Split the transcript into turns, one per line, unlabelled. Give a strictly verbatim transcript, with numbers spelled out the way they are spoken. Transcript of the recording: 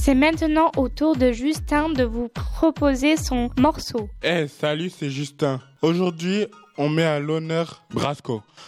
C'est maintenant au tour de Justin de vous proposer son morceau.
Eh, hey, salut, c'est Justin. Aujourd'hui, on met à l'honneur Brasco.